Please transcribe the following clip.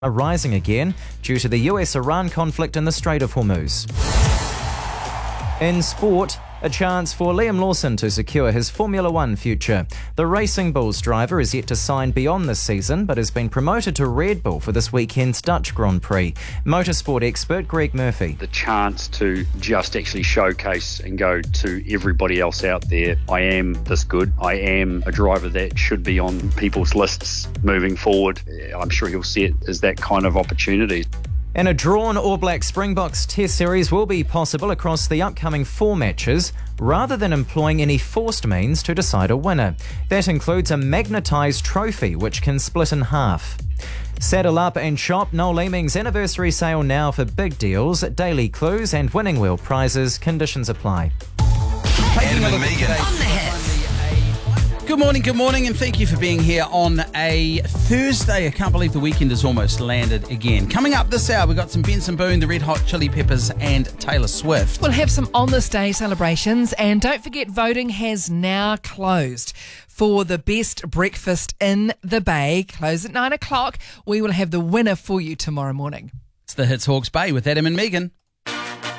are rising again due to the US-Iran conflict in the Strait of Hormuz. In sport, a chance for Liam Lawson to secure his Formula One future. The Racing Bulls driver is yet to sign beyond this season, but has been promoted to Red Bull for this weekend's Dutch Grand Prix. Motorsport expert Greg Murphy. The chance to just actually showcase and go to everybody else out there, I am this good. I am a driver that should be on people's lists moving forward. I'm sure he'll see it as that kind of opportunity. And a drawn All Black Springboks Test series will be possible across the upcoming 4 matches, rather than employing any forced means to decide a winner. That includes a magnetised trophy, which can split in half. Saddle up and shop Noel Leeming's anniversary sale now for big deals, daily clues and winning wheel prizes. Conditions apply. Adam and Megan. On the hits. Good morning, and thank you for being here on a Thursday. I can't believe the weekend has almost landed again. Coming up this hour, we've got some Benson Boone, the Red Hot Chili Peppers, and Taylor Swift. We'll have some on this day celebrations, and don't forget, voting has now closed for the best breakfast in the Bay. Close at 9 o'clock. We will have the winner for you tomorrow morning. It's the Hits Hawke's Bay with Adam and Megan.